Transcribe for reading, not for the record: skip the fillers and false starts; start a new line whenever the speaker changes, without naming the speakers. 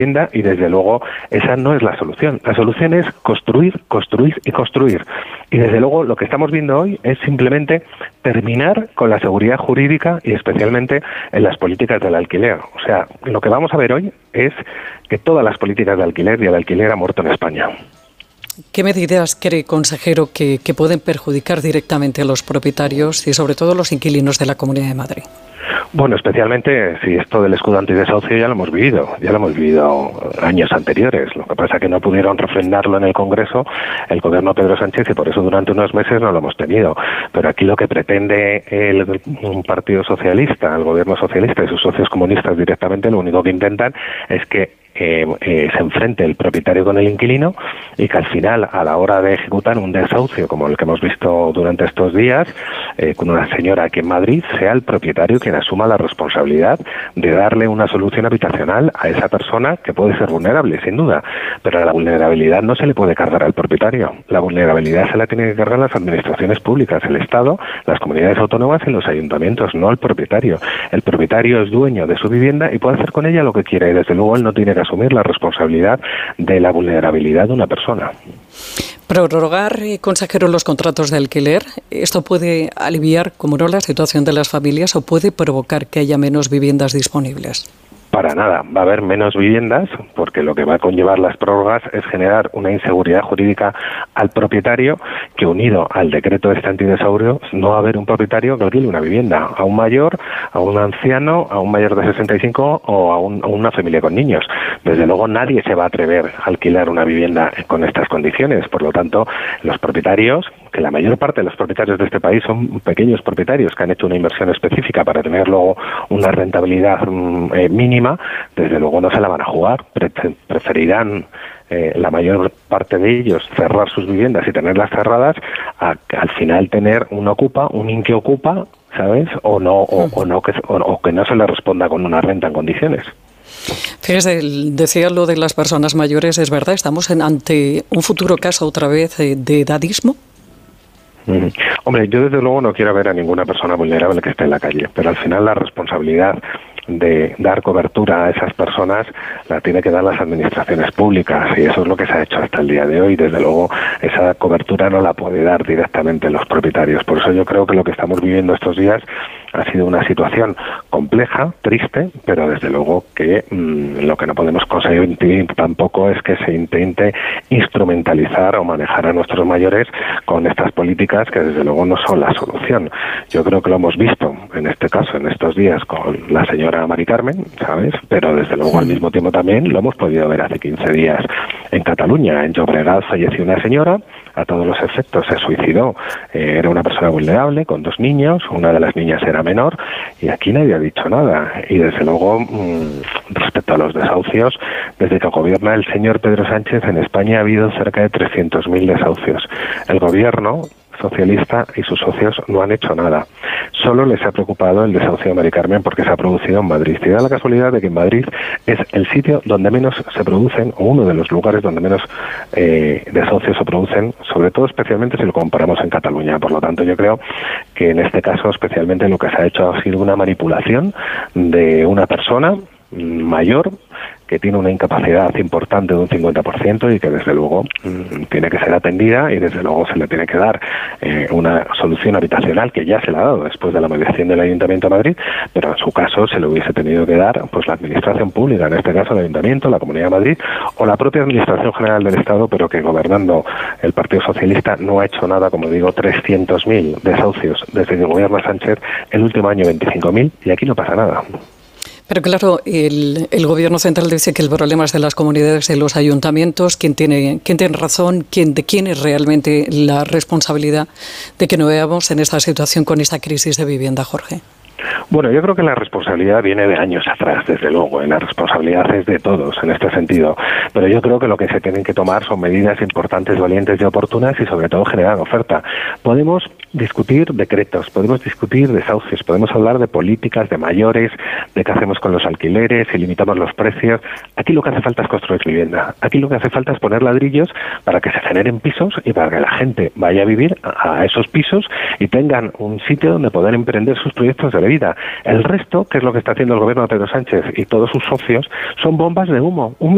y desde luego esa no es la solución. La solución es construir, construir y construir. Y desde luego lo que estamos viendo hoy es simplemente terminar con la seguridad jurídica y especialmente en las políticas del alquiler. O sea, lo que vamos a ver hoy es que todas las políticas de alquiler y el alquiler ha muerto en España.
¿Qué medidas cree, consejero, que pueden perjudicar directamente a los propietarios y sobre todo a los inquilinos de la Comunidad de Madrid?
Bueno, especialmente si esto del escudo antidesahucio ya lo hemos vivido años anteriores. Lo que pasa es que no pudieron refrendarlo en el Congreso el gobierno Pedro Sánchez y por eso durante unos meses no lo hemos tenido. Pero aquí lo que pretende un partido socialista, el gobierno socialista y sus socios comunistas directamente, lo único que intentan es que se enfrente el propietario con el inquilino y que al final, a la hora de ejecutar un desahucio como el que hemos visto durante estos días, con una señora aquí en Madrid, sea el propietario quien asuma la responsabilidad de darle una solución habitacional a esa persona que puede ser vulnerable, sin duda, pero la vulnerabilidad no se le puede cargar al propietario. La vulnerabilidad se la tienen que cargar las administraciones públicas, el Estado, las comunidades autónomas y los ayuntamientos, no el propietario. El propietario es dueño de su vivienda y puede hacer con ella lo que quiera y desde luego él no tiene que asumir la responsabilidad de la vulnerabilidad de una persona.
Prorrogar, consejero, los contratos de alquiler, ¿esto puede aliviar, como no, la situación de las familias o puede provocar que haya menos viviendas disponibles?
Para nada, va a haber menos viviendas porque lo que va a conllevar las prórrogas es generar una inseguridad jurídica al propietario que, unido al decreto de este antidesahucio, no va a haber un propietario que alquile una vivienda a un mayor, a un anciano, a un mayor de 65 o a una familia con niños. Desde luego nadie se va a atrever a alquilar una vivienda con estas condiciones. Por lo tanto, los propietarios, que la mayor parte de los propietarios de este país son pequeños propietarios que han hecho una inversión específica para tener luego una rentabilidad mínima, desde luego no se la van a jugar, preferirán la mayor parte de ellos cerrar sus viviendas y tenerlas cerradas a al final tener un inquiocupa, ¿sabes? O que no se le responda con una renta en condiciones.
Fíjese, decía lo de las personas mayores, es verdad, estamos ante un futuro caso otra vez de edadismo.
Hombre, yo desde luego no quiero ver a ninguna persona vulnerable que esté en la calle, pero al final la responsabilidad de dar cobertura a esas personas la tiene que dar las administraciones públicas y eso es lo que se ha hecho hasta el día de hoy. Desde luego esa cobertura no la puede dar directamente los propietarios. Por eso yo creo que lo que estamos viviendo estos días ha sido una situación compleja, triste, pero desde luego que lo que no podemos conseguir tampoco es que se intente instrumentalizar o manejar a nuestros mayores con estas políticas que desde luego no son la solución. Yo creo que lo hemos visto en este caso, en estos días, con la señora Mari Carmen, ¿sabes? Pero desde luego al mismo tiempo también lo hemos podido ver hace 15 días en Cataluña. En Llobregat falleció una señora, a todos los efectos se suicidó, era una persona vulnerable con 2 niños, una de las niñas era menor y aquí nadie ha dicho nada. Y desde luego, respecto a los desahucios, desde que gobierna el señor Pedro Sánchez en España ha habido cerca de 300.000 desahucios. El gobierno socialista y sus socios no han hecho nada. Solo les ha preocupado el desahucio de Mari Carmen porque se ha producido en Madrid. Y da la casualidad de que en Madrid es el sitio donde menos se producen, o uno de los lugares donde menos desahucios se producen, sobre todo especialmente si lo comparamos en Cataluña. Por lo tanto, yo creo que en este caso especialmente lo que se ha hecho ha sido una manipulación de una persona mayor que tiene una incapacidad importante de un 50% y que desde luego tiene que ser atendida y desde luego se le tiene que dar una solución habitacional que ya se le ha dado después de la mediación del Ayuntamiento de Madrid, pero en su caso se le hubiese tenido que dar pues la administración pública, en este caso el Ayuntamiento, la Comunidad de Madrid o la propia Administración General del Estado, pero que gobernando el Partido Socialista no ha hecho nada, como digo, 300.000 desahucios desde que gobierna Sánchez, el último año 25.000 y aquí no pasa nada.
Pero claro, el Gobierno central dice que el problema es de las comunidades, de los ayuntamientos. ¿Quién tiene razón? ¿De quién es realmente la responsabilidad de que no veamos en esta situación con esta crisis de vivienda, Jorge?
Bueno, yo creo que la responsabilidad viene de años atrás, desde luego, y la responsabilidad es de todos en este sentido. Pero yo creo que lo que se tienen que tomar son medidas importantes, valientes y oportunas y sobre todo generar oferta. Podemos discutir decretos, podemos discutir desahucios, podemos hablar de políticas, de mayores, de qué hacemos con los alquileres, si limitamos los precios. Aquí lo que hace falta es construir vivienda. Aquí lo que hace falta es poner ladrillos para que se generen pisos y para que la gente vaya a vivir a esos pisos y tengan un sitio donde poder emprender sus proyectos de vida. El resto, que es lo que está haciendo el gobierno de Pedro Sánchez y todos sus socios, son bombas de humo.